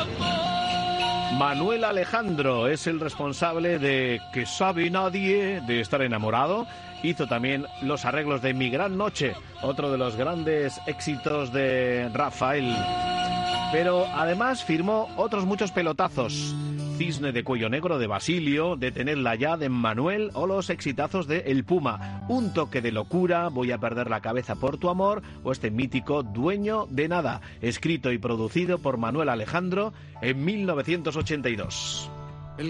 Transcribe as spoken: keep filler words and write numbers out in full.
Manuel Alejandro es el responsable de Que sabe nadie de estar enamorado. Hizo también los arreglos de Mi gran noche, otro de los grandes éxitos de Rafael. Pero además firmó otros muchos pelotazos. Cisne de cuello negro de Basilio, Detenerla ya de Manuel o los exitazos de El Puma. Un toque de locura, Voy a perder la cabeza por tu amor o este mítico Dueño de nada, escrito y producido por Manuel Alejandro en mil novecientos ochenta y dos.